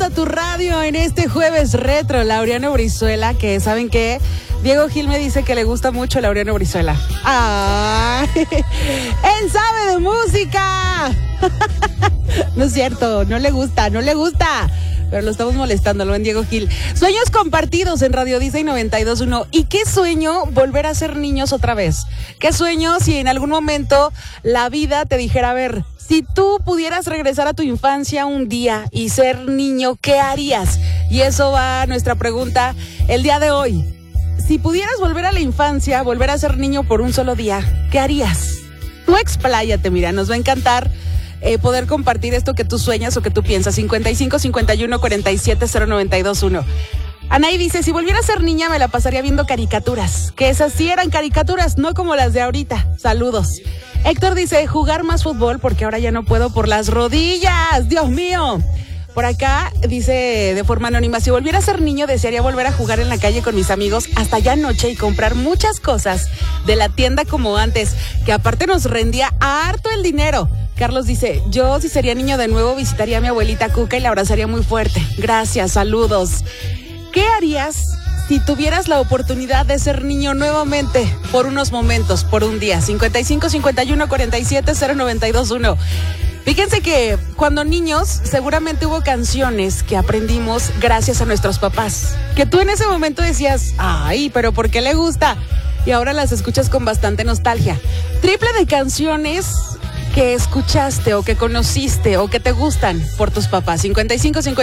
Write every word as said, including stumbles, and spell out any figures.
a tu radio en este jueves retro, Laureano Brizuela, que ¿saben qué? Diego Gil me dice que le gusta mucho Laureano Brizuela. ¡Ay! ¡Él sabe de música! No es cierto, no le gusta, no le gusta. Pero lo estamos molestando, lo ven Diego Gil. Sueños compartidos en Radio Disney noventa y dos punto uno. ¿Y qué sueño volver a ser niños otra vez? ¿Qué sueño si en algún momento la vida te dijera, a ver, si tú pudieras regresar a tu infancia un día y ser niño, ¿qué harías? Y eso va a nuestra pregunta el día de hoy. Si pudieras volver a la infancia, volver a ser niño por un solo día, ¿qué harías? Tú expláyate, mira, nos va a encantar eh, poder compartir esto que tú sueñas o que tú piensas. cincuenta y cinco, cincuenta y uno, cuarenta y siete, cero noventa y dos uno. Anaí dice, si volviera a ser niña me la pasaría viendo caricaturas, que esas sí eran caricaturas, no como las de ahorita. Saludos. Héctor dice, jugar más fútbol porque ahora ya no puedo por las rodillas. Dios mío. Por acá dice de forma anónima, si volviera a ser niño desearía volver a jugar en la calle con mis amigos hasta ya noche y comprar muchas cosas de la tienda como antes, que aparte nos rendía harto el dinero. Carlos dice, yo si sería niño de nuevo visitaría a mi abuelita Cuca y la abrazaría muy fuerte. Gracias, saludos. ¿Qué harías si tuvieras la oportunidad de ser niño nuevamente por unos momentos, por un día? cincuenta y cinco, cincuenta y uno, cuarenta y siete, cero noventa y dos uno. Fíjense que cuando niños seguramente hubo canciones que aprendimos gracias a nuestros papás, que tú en ese momento decías, ay, pero ¿por qué le gusta? Y ahora las escuchas con bastante nostalgia. Triple de canciones que escuchaste o que conociste o que te gustan por tus papás. cincuenta y cinco, cincuenta